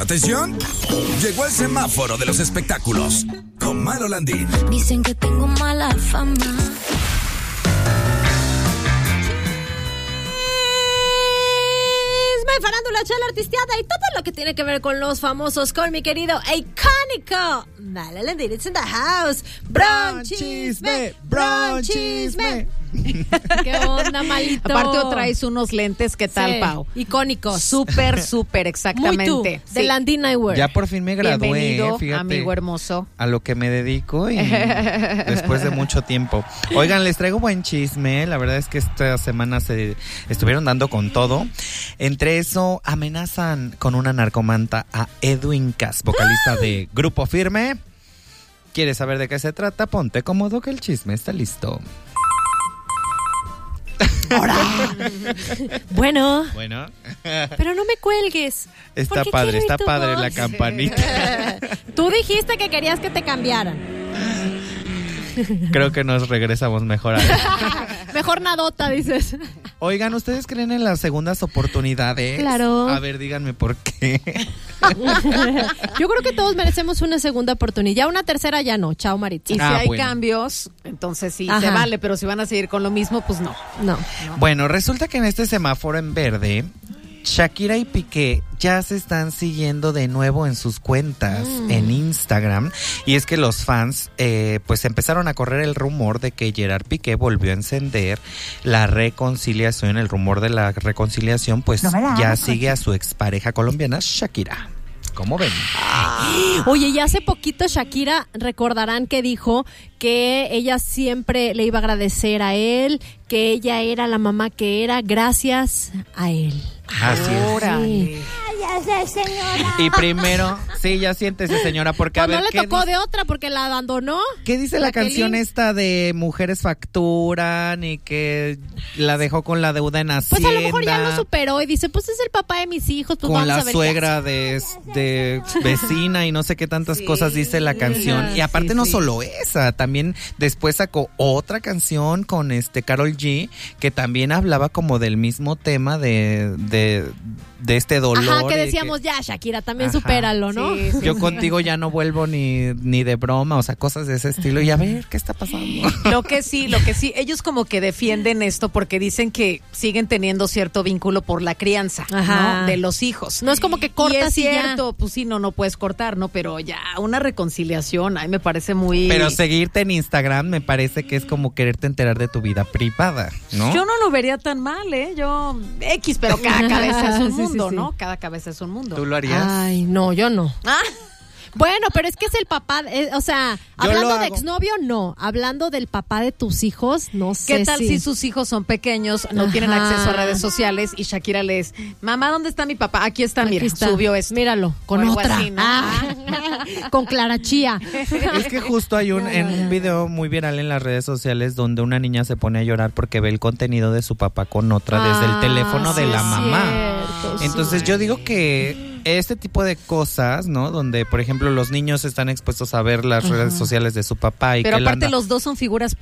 ¡Atención! Llegó el semáforo de los espectáculos con Malo Landín. Dicen que tengo mala fama. Farándula, charla artisteada y todo lo que tiene que ver con los famosos con mi querido e icónico Malo Landín. It's in the house. Bronchisme. ¿Qué onda, Malito? Aparte traes unos lentes, ¿qué tal, sí, Pau? Icónicos. Súper, exactamente. Muy tú, de sí. Landín Eyewear. Ya por fin me gradué, bienvenido, fíjate, amigo hermoso, a lo que me dedico y después de mucho tiempo. Oigan, les traigo buen chisme. La verdad es que esta semana se estuvieron dando con todo. Entre eso, amenazan con una narcomanta a Edwin Cass, vocalista de Grupo Firme. ¿Quieres saber de qué se trata? Ponte cómodo que el chisme está listo. Ahora. Bueno. Pero no me cuelgues. Está padre la campanita. Tú dijiste que querías que te cambiaran. Creo que nos regresamos mejor a ver. Mejor nadota, dices. Oigan, ¿ustedes creen en las segundas oportunidades? Claro. A ver, díganme por qué. Yo creo que todos merecemos una segunda oportunidad. Ya una tercera ya no. Chao, Maritza. Y si hay cambios, entonces sí, se vale. Pero si van a seguir con lo mismo, pues no. Bueno, resulta que en este semáforo en verde, Shakira y Piqué ya se están siguiendo de nuevo en sus cuentas en Instagram. Y es que los fans pues empezaron a correr el rumor de que Gerard Piqué volvió a encender la reconciliación. El rumor de la reconciliación pues ya sigue a su expareja colombiana Shakira. ¿Cómo ven? Oye, y hace poquito Shakira, recordarán que dijo que ella siempre le iba a agradecer a él, que ella era la mamá que era gracias a él. Así es. Señora. Y primero, sí, ya siéntese, señora, porque pues a ver, no le tocó de otra porque la abandonó. ¿Qué dice la canción esta de mujeres facturan y que la dejó con la deuda en Hacienda? Pues a lo mejor ya lo superó y dice, pues es el papá de mis hijos, pues con vamos la a ver suegra de vecina y no sé qué tantas cosas dice la canción. Y aparte no solo esa, también después sacó otra canción con Karol G, que también hablaba como del mismo tema de este dolor. Ajá, que decíamos, ya, Shakira, también supéralo, ¿no? Sí. Yo contigo ya no vuelvo ni de broma, o sea, cosas de ese estilo. Y a ver, ¿qué está pasando? Lo que sí, ellos como que defienden esto porque dicen que siguen teniendo cierto vínculo por la crianza, ¿no? De los hijos. No es como que cortas y es cierto, pues sí, no puedes cortar, ¿no? Pero ya, una reconciliación, a mí me parece muy... Pero seguirte en Instagram me parece que es como quererte enterar de tu vida privada, ¿no? Yo no lo vería tan mal, Yo, pero cada cabeza es un mundo, ¿no? Cada cabeza es un mundo. ¿Tú lo harías? Ay, no, yo no. Bueno, pero es que es el papá, o sea, hablando de exnovio, no. Hablando del papá de tus hijos, no sé. ¿Qué tal si sus hijos son pequeños, no tienen acceso a redes sociales y Shakira les, mamá, ¿dónde está mi papá? Aquí está, mira, subió esto. Míralo, con otra. Así, ¿no? Con Clara Chía. Es que justo hay en un video muy viral en las redes sociales donde una niña se pone a llorar porque ve el contenido de su papá con otra desde el teléfono de la mamá. Cierto, entonces yo digo que este tipo de cosas, ¿no? Donde, por ejemplo, los niños están expuestos a ver las redes sociales de su papá. Pero aparte los dos son figuras